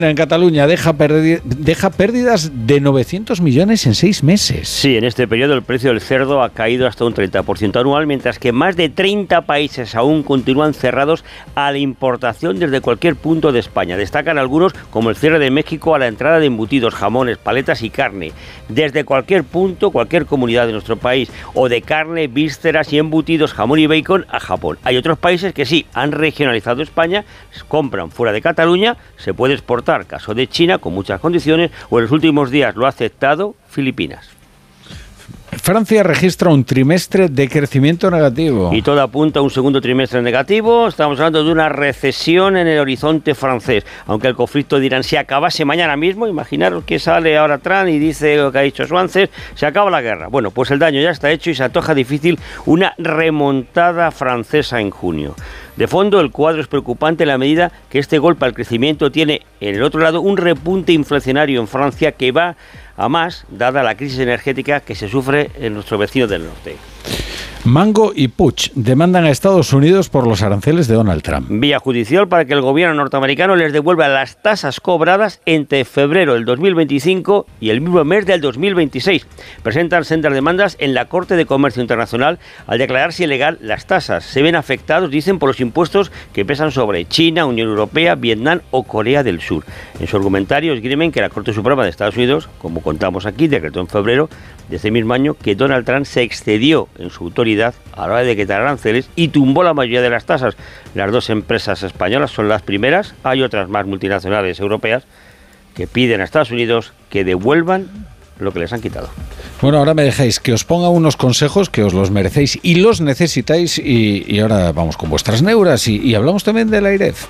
En Cataluña deja pérdidas de 900 millones en 6 meses. Sí, en este periodo el precio del cerdo ha caído hasta un 30% anual, mientras que más de 30 países aún continúan cerrados a la importación desde cualquier punto de España. Destacan algunos como el cierre de México a la entrada de embutidos, jamones, paletas y carne. Desde cualquier punto, cualquier comunidad de nuestro país, o de carne, vísceras y embutidos, jamón y bacon a Japón. Hay otros países que sí, han regionalizado España, compran fuera de Cataluña, se puede exportar. Caso de China, con muchas condiciones, o en los últimos días lo ha aceptado Filipinas. Francia registra un trimestre de crecimiento negativo. Y todo apunta a un segundo trimestre negativo. Estamos hablando de una recesión en el horizonte francés. Aunque el conflicto de Irán se acabase mañana mismo, imaginaros que sale ahora Trump y dice lo que ha dicho Schwanzer, se acaba la guerra. Bueno, pues el daño ya está hecho y se antoja difícil una remontada francesa en junio. De fondo, el cuadro es preocupante en la medida que este golpe al crecimiento tiene, en el otro lado, un repunte inflacionario en Francia que va a más, dada la crisis energética que se sufre en nuestro vecino del norte. Mango y Puig demandan a Estados Unidos por los aranceles de Donald Trump. Vía judicial para que el gobierno norteamericano les devuelva las tasas cobradas entre febrero del 2025 y el mismo mes del 2026. Presentan sendas demandas en la Corte de Comercio Internacional al declararse ilegal las tasas. Se ven afectados, dicen, por los impuestos que pesan sobre China, Unión Europea, Vietnam o Corea del Sur. En su argumentario esgrimen que la Corte Suprema de Estados Unidos, como contamos aquí, decretó en febrero de ese mismo año que Donald Trump se excedió en su autoridad a la hora de quitar aranceles y tumbó la mayoría de las tasas. Las dos empresas españolas son las primeras, hay otras más multinacionales europeas que piden a Estados Unidos que devuelvan lo que les han quitado. Bueno, ahora me dejáis que os ponga unos consejos que os los merecéis y los necesitáis y ahora vamos con vuestras neuras y hablamos también del AIREF.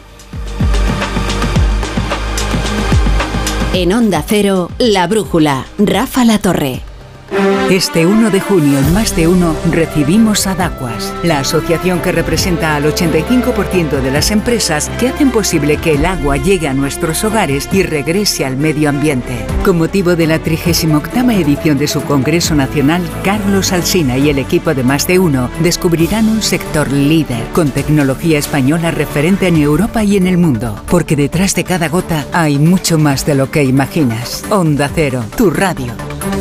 En Onda Cero, La Brújula, Rafa La Torre. Este 1 de junio en Más de Uno recibimos a Dacuas, la asociación que representa al 85% de las empresas que hacen posible que el agua llegue a nuestros hogares y regrese al medio ambiente. Con motivo de la 38ª edición de su Congreso Nacional, Carlos Alsina y el equipo de Más de Uno descubrirán un sector líder con tecnología española referente en Europa y en el mundo. Porque detrás de cada gota hay mucho más de lo que imaginas. Onda Cero, tu radio.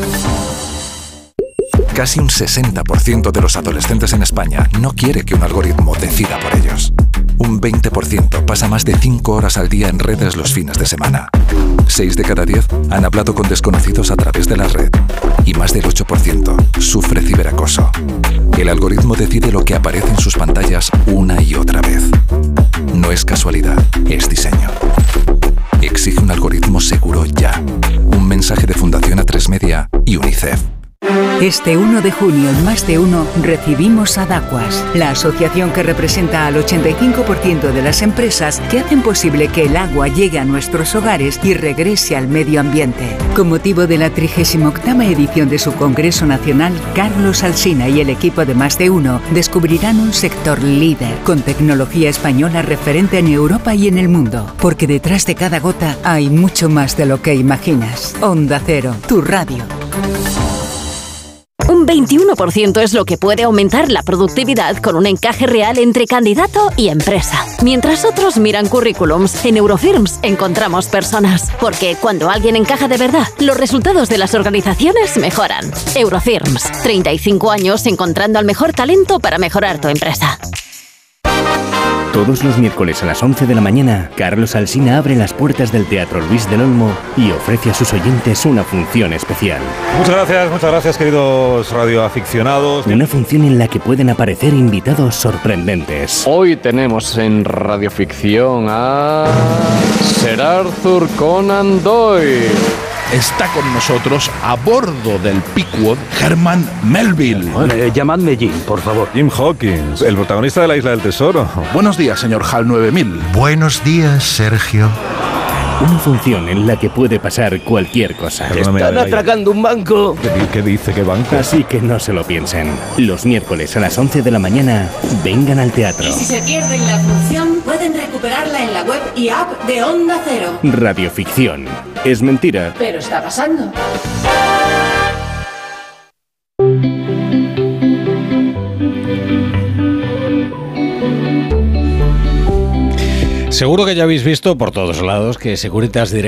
Casi un 60% de los adolescentes en España no quiere que un algoritmo decida por ellos. Un 20% pasa más de 5 horas al día en redes los fines de semana. 6 de cada 10 han hablado con desconocidos a través de la red. Y más del 8% sufre ciberacoso. El algoritmo decide lo que aparece en sus pantallas una y otra vez. No es casualidad, es diseño. Exige un algoritmo seguro ya. Un mensaje de Fundación A3 Media y UNICEF. Este 1 de junio en Más de Uno recibimos a Dacuas, la asociación que representa al 85% de las empresas que hacen posible que el agua llegue a nuestros hogares y regrese al medio ambiente. Con motivo de la 38ª edición de su Congreso Nacional, Carlos Alsina y el equipo de Más de Uno descubrirán un sector líder con tecnología española referente en Europa y en el mundo. Porque detrás de cada gota hay mucho más de lo que imaginas. Onda Cero, tu radio. Un 21% es lo que puede aumentar la productividad con un encaje real entre candidato y empresa. Mientras otros miran currículums, en Eurofirms encontramos personas. Porque cuando alguien encaja de verdad, los resultados de las organizaciones mejoran. Eurofirms, 35 años encontrando al mejor talento para mejorar tu empresa. Todos los miércoles a las 11 de la mañana, Carlos Alsina abre las puertas del Teatro Luis del Olmo y ofrece a sus oyentes una función especial. Muchas gracias, queridos radioaficionados. Una función en la que pueden aparecer invitados sorprendentes. Hoy tenemos en Radioficción a Sir Arthur Conan Doyle. Está con nosotros a bordo del Pequod Herman Melville. Llamadme Jim, por favor. Jim Hawkins, el protagonista de La Isla del Tesoro. Buenos días, señor HAL 9000. Buenos días, Sergio. Una función en la que puede pasar cualquier cosa. Están atracando un banco. ¿Qué dice? ¿Qué banco? Así que no se lo piensen. Los miércoles a las 11 de la mañana, vengan al teatro. Y si se pierden la función, pueden recuperarla en la web y app de Onda Cero. Radioficción. Es mentira. Pero está pasando. Seguro que ya habéis visto por todos lados que Securitas Direct